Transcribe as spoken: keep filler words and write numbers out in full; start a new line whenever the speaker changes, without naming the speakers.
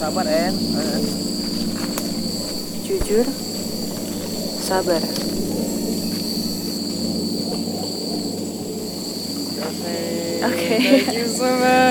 sabar En.
Jujur, sabar.
Oke.
Oke.
Thank you so much.